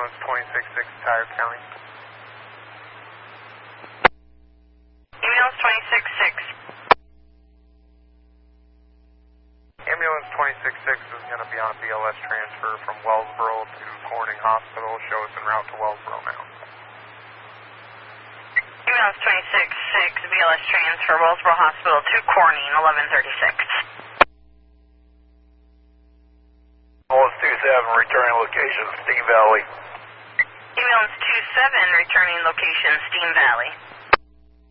Ambulance 266, Tire County. Ambulance 266. Ambulance 266 is going to be on BLS transfer from Wellsboro to Corning Hospital. Show us en route to Wellsboro now. Ambulance 266, BLS transfer, Wellsboro Hospital to Corning, 1136. Ambulance 27, returning location, Steam Valley. Ambulance 27, returning location, Steam Valley.